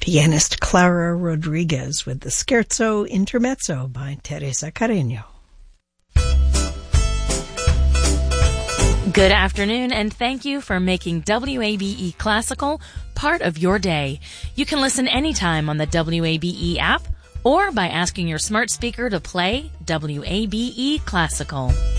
Pianist Clara Rodriguez with the Scherzo Intermezzo by Teresa Carreño. Good afternoon, and thank you for making WABE Classical part of your day. You can listen anytime on the WABE app or by asking your smart speaker to play WABE Classical.